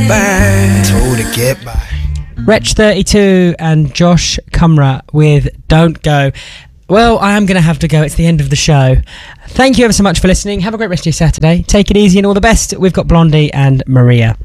Told to get by. Wretch32 and Josh Cumra with Don't Go. Well, I am going to have to go. It's the end of the show. Thank you ever so much for listening. Have a great rest of your Saturday. Take it easy and all the best. We've got Blondie and Maria.